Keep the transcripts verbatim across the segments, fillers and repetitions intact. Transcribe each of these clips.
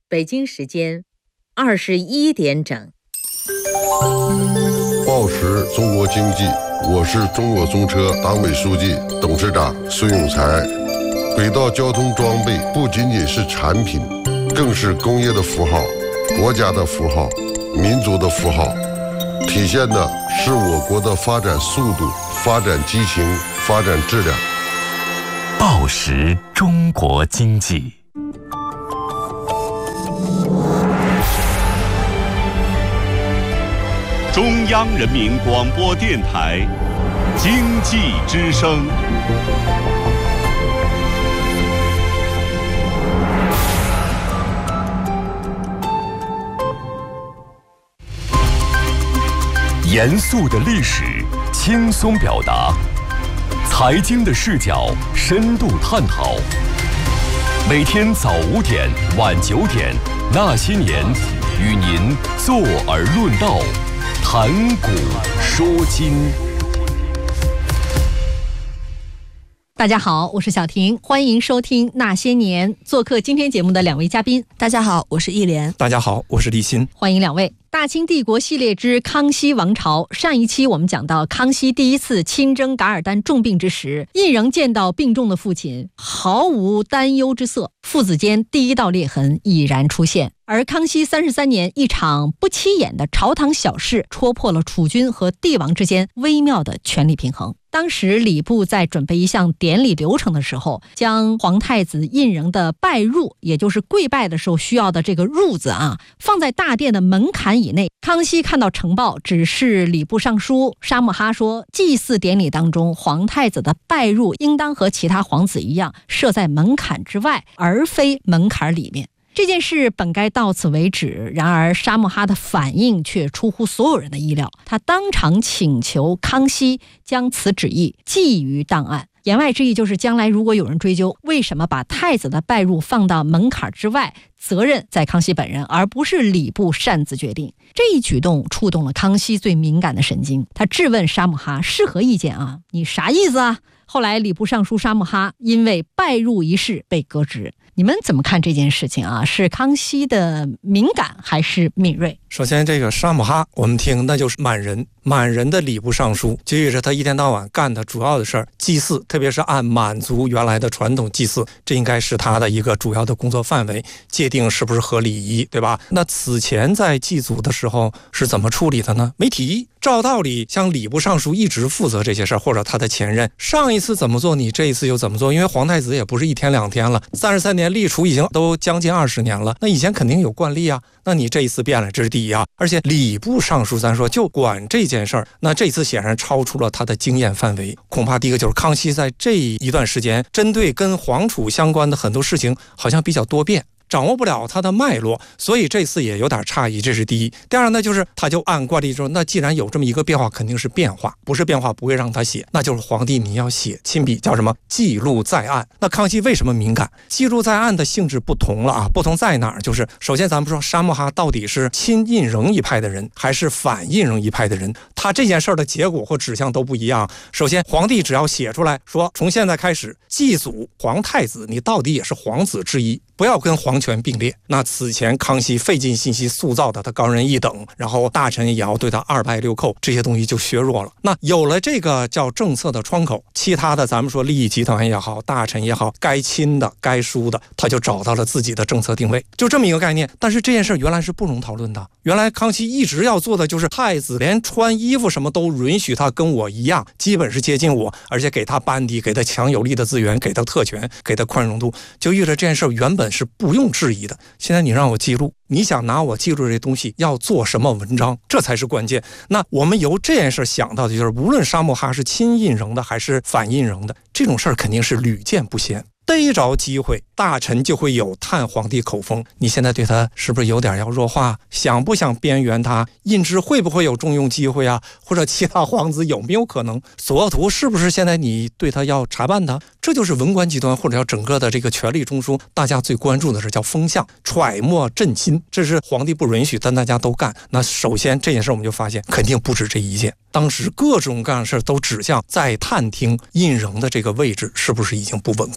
北京时间二十一点整。 报时中国经济，我是中国中车党委书记、董事长孙永才。轨道交通装备不仅仅是产品，更是工业的符号、国家的符号、民族的符号，体现的是我国的发展速度、发展激情、发展质量。 报时中国经济。 中央人民广播电台经济之声。 严肃的历史，轻松表达；财经的视角，深度探讨。每天早五点，晚九点，那些年，与您坐而论道，谈古说今。 大家好，我是小婷，欢迎收听《那些年》。做客今天节目的两位嘉宾， 大家好，我是忆莲。 大家好，我是立新。 欢迎两位。大清帝国系列之康熙王朝，上一期我们讲到康熙第一次亲征噶尔丹重病之时，胤禛见到病重的父亲，毫无担忧之色，父子间第一道裂痕已然出现。而康熙三十三年，一场不起眼的朝堂小事，戳破了储君和帝王之间微妙的权力平衡。当时礼部在准备一项典礼流程的时候，将皇太子胤禛的拜入，也就是跪拜的时候需要的这个入字啊，放在大殿的门槛以内。康熙看到呈报，指示礼部尚书沙木哈说，祭祀典礼当中，皇太子的拜入应当和其他皇子一样，设在门槛之外，而非门槛里面。这件事本该到此为止，然而沙木哈的反应却出乎所有人的意料，他当场请求康熙将此旨意记于档案。言外之意就是将来如果有人追究为什么把太子的拜入放到门槛之外，责任在康熙本人，而不是礼部擅自决定。这一举动触动了康熙最敏感的神经，他质问沙木哈是何意见啊？你啥意思啊？后来礼部尚书沙木哈因为拜入一事被革职。你们怎么看这件事情啊？是康熙的敏感还是敏锐？ 首先这个沙木哈我们听那就是满人，满人的礼部尚书，就意味着他一天到晚干的主要的事儿祭祀，特别是按满族原来的传统祭祀，这应该是他的一个主要的工作范围，界定是不是合礼仪，对吧？那此前在祭祖的时候是怎么处理的呢？没提。照道理像礼部尚书一直负责这些事儿，或者他的前任上一次怎么做你这一次又怎么做，因为皇太子也不是一天两天了，三十三年立储已经都将近二十年了，那以前肯定有惯例啊，那你这一次变了，这是第一啊。而且礼部尚书咱说就管这件事儿，那这次显然超出了他的经验范围。恐怕第一个就是康熙在这一段时间针对跟皇储相关的很多事情好像比较多变，掌握不了它的脉络，所以这次也有点诧异，这是第一。第二呢，就是他就按惯例说，那既然有这么一个变化，肯定是变化，不是变化不会让他写，那就是皇帝你要写亲笔，叫什么记录在案。那康熙为什么敏感？记录在案的性质不同了啊，不同在哪儿？就是首先咱们说沙木哈到底是亲胤禛一派的人，还是反胤禛一派的人？他这件事儿的结果或指向都不一样。首先，皇帝只要写出来说，从现在开始祭祖皇太子，你到底也是皇子之一，不要跟皇权并列。那此前康熙费尽心机塑造的他高人一等，然后大臣也要对他二拜六叩，这些东西就削弱了。那有了这个叫政策的窗口，其他的咱们说利益集团也好，大臣也好，该亲的该疏的，他就找到了自己的政策定位，就这么一个概念。但是这件事原来是不容讨论的，原来康熙一直要做的就是太子连穿衣服什么都允许他跟我一样，基本是接近我，而且给他班底，给他强有力的资源，给他特权，给他宽容度，就意味着这件事原本是不用质疑的。现在你让我记录，你想拿我记录这东西要做什么文章，这才是关键。那我们由这件事想到的就是，无论沙木哈是亲胤禛的还是反胤禛的，这种事儿肯定是屡见不鲜。逮着机会，大臣就会有探皇帝口风，你现在对他是不是有点要弱化？想不想边缘他？胤芝会不会有重用机会啊？或者其他皇子有没有可能？索额图是不是现在你对他要查办他？这就是文官集团或者叫整个的这个权力中枢，大家最关注的是叫风向，揣摩朕心，这是皇帝不允许，但大家都干。那首先这件事我们就发现，肯定不止这一件。当时各种各样的事都指向在探听胤禛的这个位置是不是已经不稳固了。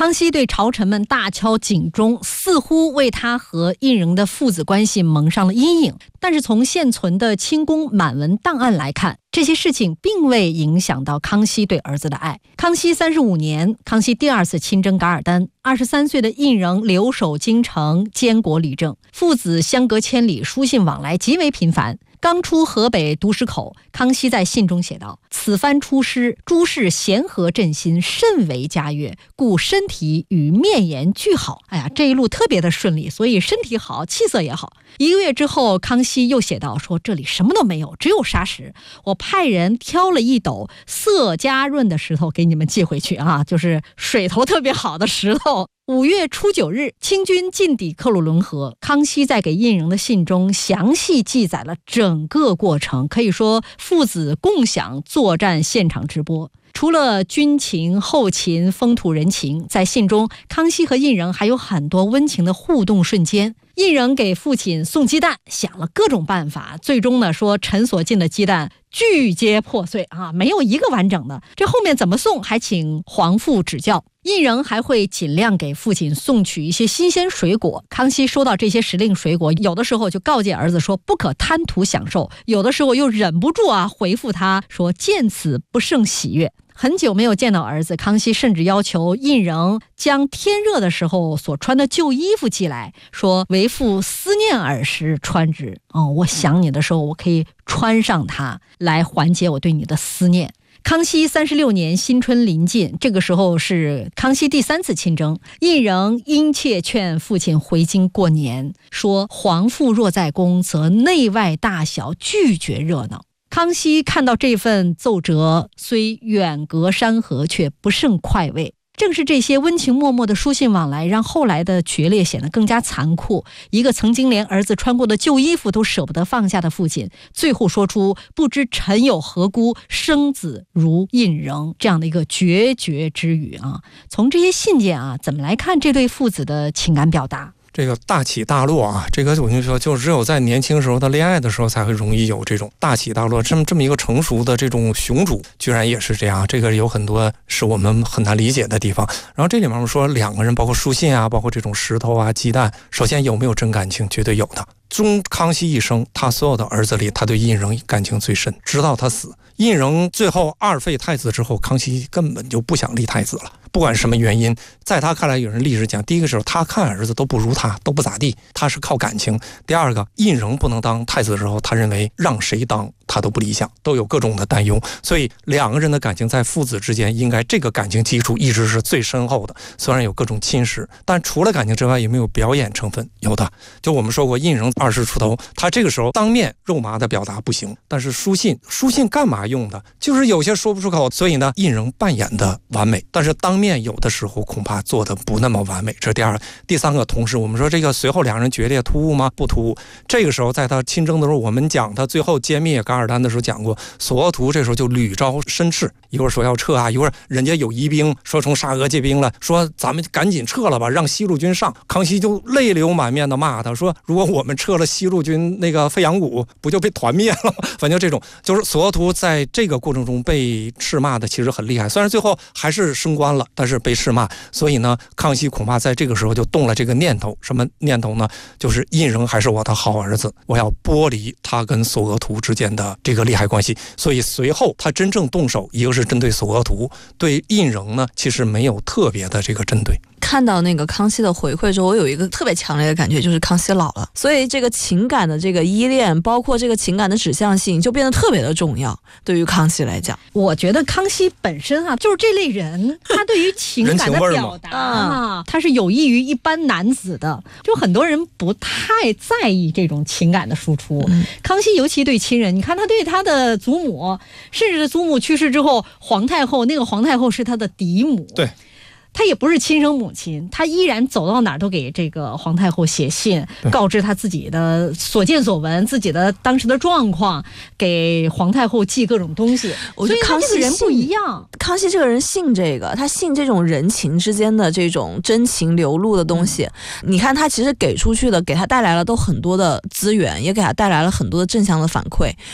康熙对朝臣们大敲警钟，似乎为他和胤禛的父子关系蒙上了阴影。但是从现存的清宫满文档案来看，这些事情并未影响到康熙对儿子的爱。康熙三十五年，康熙第二次亲征噶尔丹，二十三岁的胤禛留守京城监国理政，父子相隔千里，书信往来极为频繁。刚出河北独石口，康熙在信中写道：此番出师，诸事咸和朕心，甚为佳悦，故身体与面颜俱好。哎呀，这一路特别的顺利，所以身体好，气色也好。一个月之后，康熙又写道说：这里什么都没有，只有沙石，我派人挑了一斗色佳润的石头给你们寄回去啊，就是水头特别好的石头。五月初九日，清军进抵克鲁伦河，康熙在给胤禛的信中详细记载了整个过程，可以说父子共享作战现场直播。除了军情、后勤、风土人情，在信中，康熙和胤禛还有很多温情的互动瞬间。胤禛给父亲送鸡蛋，想了各种办法，最终呢说臣所进的鸡蛋俱皆破碎啊，没有一个完整的。这后面怎么送，还请皇父指教。胤禛还会尽量给父亲送去一些新鲜水果。康熙收到这些时令水果，有的时候就告诫儿子说不可贪图享受，有的时候又忍不住啊回复他说见此不胜喜悦。很久没有见到儿子，康熙甚至要求胤禛将天热的时候所穿的旧衣服寄来，说为父思念尔时穿之。哦，我想你的时候，我可以穿上它来缓解我对你的思念。康熙三十六年新春临近，这个时候是康熙第三次亲征，胤禛殷切劝父亲回京过年，说皇父若在宫，则内外大小俱觉热闹。康熙看到这份奏折，虽远隔山河，却不胜快慰。正是这些温情脉脉的书信往来，让后来的决裂显得更加残酷。一个曾经连儿子穿过的旧衣服都舍不得放下的父亲，最后说出不知臣有何辜，生子如胤禛这样的一个决绝之语啊。从这些信件啊，怎么来看这对父子的情感表达？ 这个大起大落啊，这个我跟你说，就只有在年轻时候的恋爱的时候，才会容易有这种大起大落。这么这么一个成熟的这种雄主，居然也是这样，这个有很多是我们很难理解的地方。然后这里面我们说两个人，包括书信啊，包括这种石头啊、鸡蛋，首先有没有真感情？绝对有的。终康熙一生，他所有的儿子里，他对胤禛感情最深，直到他死。胤禛最后二废太子之后，康熙根本就不想立太子了，不管什么原因，在他看来，有人历史讲，第一个时候他看儿子都不如他，都不咋地，他是靠感情。第二个，胤禛不能当太子的时候，他认为让谁当他都不理想，都有各种的担忧。所以两个人的感情在父子之间，应该这个感情基础一直是最深厚的。虽然有各种侵蚀，但除了感情之外，有没有表演成分？有的。就我们说过，胤禛二十出头，他这个时候当面肉麻的表达不行，但是书信，书信干嘛用的？就是有些说不出口，所以呢，胤禛扮演的完美，但是当面有的时候恐怕做的不那么完美。这是第二个。第三个，同时我们说这个随后两人决裂突兀吗？不突兀。这个时候在他亲征的时候，我们讲他最后歼灭噶尔丹的时候讲过，索额图这时候就屡招申斥，一会儿说要撤啊，一会儿人家有疑兵说从沙俄借兵了，说咱们赶紧撤了吧，让西路军上。康熙就泪流满面的骂他说，如果我们撤了西路军那个飞扬谷，不就被团灭了吗？反正这种就是索额图在这个过程中被斥骂的其实很厉害，虽然最后还是升官了，但是被斥骂。所以呢，康熙恐怕在这个时候就动了这个念头，什么念头呢？就是胤禛还是我的好儿子，我要剥离他跟索额图之间的这个利害关系。所以随后他真正动手，一个是针对索额图，对胤禛呢其实没有特别的这个针对。 看到那个康熙的回馈之后，我有一个特别强烈的感觉，就是康熙老了，所以这个情感的这个依恋，包括这个情感的指向性，就变得特别的重要。对于康熙来讲， 我觉得康熙本身啊，就是这类人，他对于情感的表达啊，他是有益于一般男子的。就很多人不太在意这种情感的输出。嗯、康熙尤其对亲人，你看他对他的祖母，甚至祖母去世之后，皇太后那个皇太后是他的嫡母。 对。 他也不是亲生母亲，他依然走到哪儿都给这个皇太后写信，告知他自己的所见所闻，自己的当时的状况，给皇太后寄各种东西。 我觉得康熙人不一样， 康熙这个人信这个，他信这种人情之间的这种真情流露的东西。嗯、你看他其实给出去的，给他带来了都很多的资源，也给他带来了很多的正向的反馈。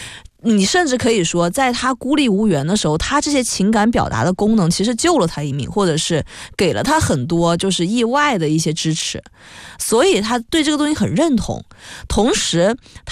你甚至可以说，在他孤立无援的时候，他这些情感表达的功能其实救了他一命，或者是给了他很多就是意外的一些支持，所以他对这个东西很认同。同时